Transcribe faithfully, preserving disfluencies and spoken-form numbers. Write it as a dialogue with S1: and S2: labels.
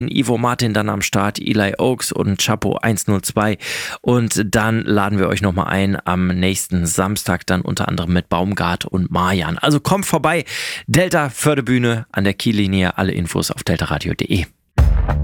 S1: Ivo Martin dann am Start, Eli Oaks und Chapo hundertzwei. Und dann laden wir euch nochmal ein am nächsten Samstag, dann unter anderem mit Baumgart und Marjan. Also kommt vorbei, Delta Förderbühne an der Kiellinie, alle Infos auf deltaradio punkt de.